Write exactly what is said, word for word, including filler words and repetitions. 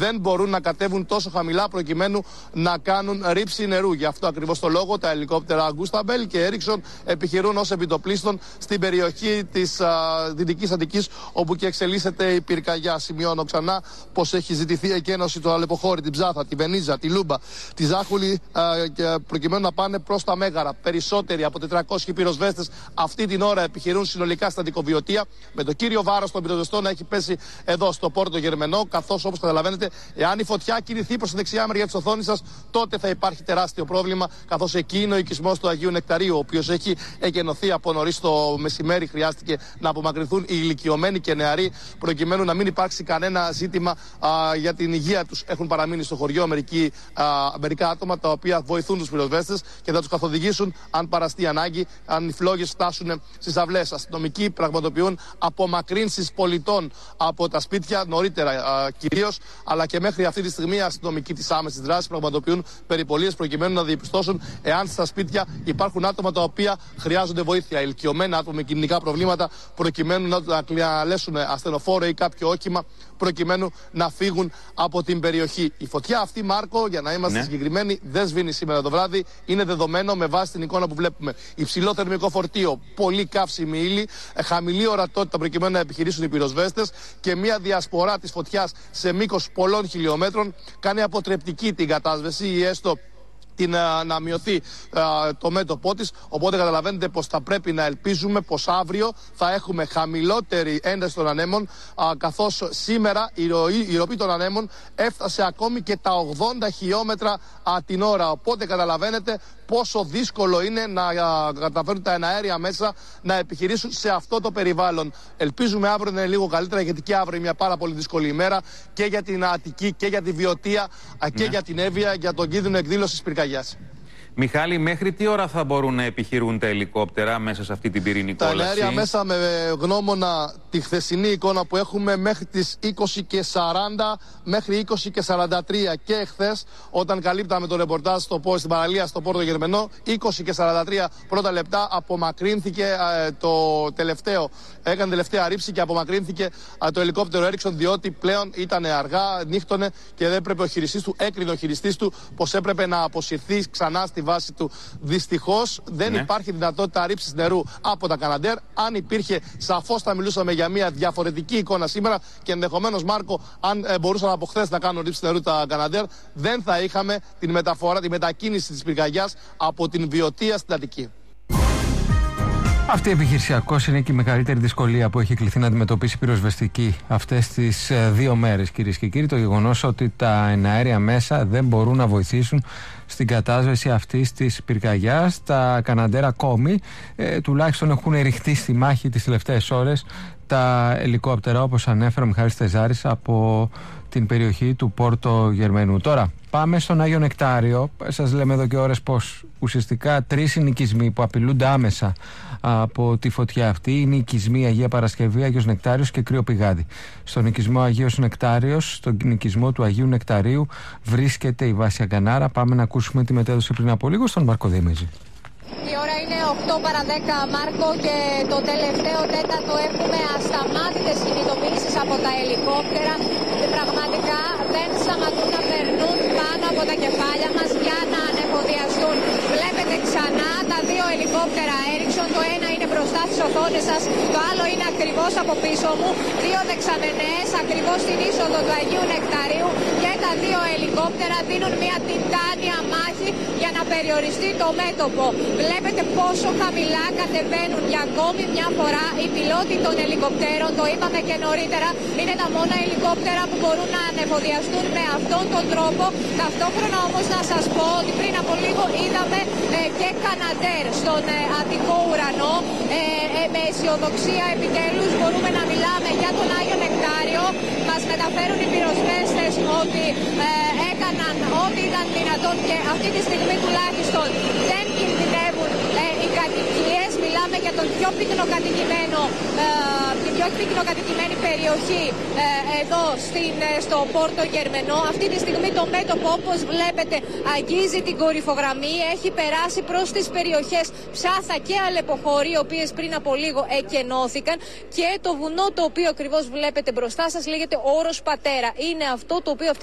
δεν μπορούν να κατέβουν τόσο χαμηλά προκειμένου να κάνουν ρήψη νερού. Γι' αυτό ακριβώς το λόγο τα ελικόπτερα Γκούσταμπελ και Έριξον επιχειρούν ως επιτοπλίστων στην περιοχή της Δυτικής Αττικής, όπου και εξελίσσεται η πυρκαγιά. Σημειώνω ξανά πως έχει ζητηθεί εκένωση του Αλεποχώρη, την Ψάθα, τη Βενίζα, τη Λούμπα, τη Ζάχουλη, προκειμένου να πάνε προς τα Μέγαρα. Περισσότεροι από τετρακόσιοι πυροσβέστες αυτή την ώρα επιχειρούν συνολικά στα Αντικοβιωτία, με το κύριο βάρος των πυροσβεστών να έχει πέσει εδώ στο Πόρτο Γερμενό, καθώς όπως καταλαβαίνετε, εάν η φωτιά κινηθεί προς τη δεξιά μεριά της οθόνης σας, τότε θα υπάρχει τεράστιο πρόβλημα, καθώς εκεί είναι ο οικισμός του Αγίου Νεκταρίου, ο οποίος έχει εκενωθεί από νωρίς το μεσημέρι. Χρειάστηκε να απομακρυνθούν οι ηλικιωμένοι και νεαροί, προκειμένου να μην υπάρξει κανένα ζήτημα α, για την υγεία τους. Έχουν παραμείνει στο χωριό μερικοί, α, μερικά άτομα τα οποία βοηθούν τους πυροσβέστες και θα τους καθοδηγήσουν αν παραστεί ανάγκη, αν οι φλόγες φτάσουν στις αυλές. Αστυνομικοί πραγματοποιούν απομακρύνσεις πολιτών από τα σπίτια νωρίτερα κυρίως, αλλά και μέχρι αυτή τη στιγμή οι αστυνομικοί της άμεσης δράσης πραγματοποιούν περιπολίες προκειμένου να διαπιστώσουν εάν στα σπίτια υπάρχουν άτομα τα οποία χρειάζονται βοήθεια, ηλικιωμένα άτομα με κινητικά προβλήματα, προκειμένου να καλέσουν ασθενοφόρο ή κάποιο όχημα προκειμένου να φύγουν από την περιοχή. Η φωτιά αυτή, Μάρκο, για να είμαστε ναι. συγκεκριμένοι, δεν σβήνει σήμερα το βράδυ. Είναι δεδομένο με βάση την εικόνα που βλέπουμε. Υψηλό θερμικό φορτίο, πολύ καύσιμη ύλη, χαμηλή ορατότητα προκειμένου να επιχειρήσουν οι πυροσβέστες και μια διασπορά της φωτιάς σε μήκος πολλών χιλιόμετρων κάνει αποτρεπτική την κατάσβεση ή έστω την, α, να μειωθεί α, το μέτωπό της. Οπότε καταλαβαίνετε πως θα πρέπει να ελπίζουμε πως αύριο θα έχουμε χαμηλότερη ένταση των ανέμων, α, καθώς σήμερα η ροή, η ροπή των ανέμων έφτασε ακόμη και τα ογδόντα χιλιόμετρα α, την ώρα. Οπότε καταλαβαίνετε πόσο δύσκολο είναι να α, καταφέρουν τα εναέρια μέσα να επιχειρήσουν σε αυτό το περιβάλλον. Ελπίζουμε αύριο να είναι λίγο καλύτερα, γιατί και αύριο είναι μια πάρα πολύ δύσκολη ημέρα και για την Αττική και για τη Βιωτία α, και ναι. για την Εύβοια, για τον κίνδυνο εκδήλωσης πυρκαγιάς. Μιχάλη, μέχρι τι ώρα θα μπορούν να επιχειρούν τα ελικόπτερα μέσα σε αυτή την πυρηνική κόλαση? Τα εναέρια μέσα, με γνώμονα τη χθεσινή εικόνα που έχουμε, μέχρι τις είκοσι και σαράντα μέχρι είκοσι και σαράντα τρία και εχθές, όταν καλύπταμε το ρεπορτάζ στο, στην παραλία στο Πόρτο Γερμενό, είκοσι και σαράντα τρία πρώτα λεπτά απομακρύνθηκε ε, το τελευταίο, έκανε τελευταία ρήψη και απομακρύνθηκε ε, το ελικόπτερο Έριξον, διότι πλέον ήταν αργά, νύχτωνε και δεν έπρεπε ο χειριστής του, έκρινε ο χειριστής του πως έπρεπε να αποσυρθεί ξανά στη βάση του. Δυστυχώς δεν ναι. υπάρχει δυνατότητα ρήψης νερού από τα Καναντέρ. Αν υπήρχε, σαφώς θα μιλούσαμε για μια διαφορετική εικόνα σήμερα και ενδεχομένως, Μάρκο, αν ε, μπορούσαν από χθες να κάνουν ρήψη νερού τα Καναντέρ, δεν θα είχαμε την μεταφορά, τη μετακίνηση της πυρκαγιάς από την Βιωτία στην Αττική. Αυτή επιχειρησιακώς είναι και η μεγαλύτερη δυσκολία που έχει κληθεί να αντιμετωπίσει η πυροσβεστική αυτές τις δύο μέρες, κυρίες και κύριοι. Το γεγονός ότι τα εναέρια μέσα δεν μπορούν να βοηθήσουν στην κατάσβεση αυτής της πυρκαγιάς. Τα Καναντέρ ακόμη ε, τουλάχιστον έχουν ρηχτεί στη μάχη τις τελευταίες ώρες τα ελικόπτερα, όπως ανέφερε ο Μιχάλης Τεζάρης, από την περιοχή του Πόρτο Γερμενού. Τώρα πάμε στον Άγιο Νεκτάριο. Σας λέμε εδώ και ώρες πως ουσιαστικά τρεις συνοικισμοί που απειλούνται άμεσα από τη φωτιά αυτή είναι οι οικισμοί Αγία Παρασκευή, Άγιος Νεκτάριος και Κρύο Πηγάδι. Στον οικισμό Αγίος Νεκτάριος, στον οικισμό του Αγίου Νεκταρίου, βρίσκεται η Βάσια Γκανάρα. Πάμε να ακούσουμε τη μετέδωση πριν από λίγο στον Μάρκο Δήμιζη. Η ώρα είναι οκτώ παρά δέκα, Μάρκο, και το τελευταίο τέταρτο έχουμε ασταμάτητες κινητοποιήσεις από τα ελικόπτερα και πραγματικά δεν σταματούν να περνούν πάνω από τα κεφάλια μας για να ανεφοδιαστούν. Βλέπετε ξανά τα δύο ελικόπτερα Έριξον, το ένα είναι μπροστά στις οθόνες σας, το άλλο είναι ακριβώς από πίσω μου. Δύο δεξαμενές ακριβώς στην είσοδο του Αγίου Νεκταρίου και τα δύο ελικόπτερα δίνουν μια τιτάνια μάχη για να περιοριστεί το μέτωπο. Βλέπετε πόσο χαμηλά κατεβαίνουν για ακόμη μια φορά οι πιλότοι των ελικοπτέρων. Το είπαμε και νωρίτερα, είναι τα μόνα ελικόπτερα που μπορούν να ανεφοδιαστούν με αυτόν τον τρόπο. Ταυτόχρονα όμως να σας πω ότι πριν από λίγο είδαμε ε, και Καναντέρ στον ε, Αττικό ουρανό. Ε, ε, με αισιοδοξία επιτέλους μπορούμε να μιλάμε για τον Άγιο Νεκτάριο. Μας μεταφέρουν οι πυροσβέστες ότι ε, έκαναν ό,τι ήταν δυνατόν και αυτή τη στιγμή τουλάχιστον δεν κινδυνεύουν ε, οι κατοικίες. Μιλάμε για τον πιο πυκνοκατοικημένο, ε, την πιο πυκνοκατοικημένη περιοχή ε, εδώ στην, ε, στο Πόρτο Γερμενό. Αυτή τη στιγμή το μέτωπο, όπως βλέπετε, αγγίζει την κορυφογραμμή. Έχει περάσει προς τις περιοχές Ψάθα και Αλεποχώρη, οι οποίες πριν από λίγο εκενώθηκαν, και το βουνό το οποίο ακριβώς βλέπετε μπροστά σας λέγεται Όρος Πατέρα. Είναι αυτό το οποίο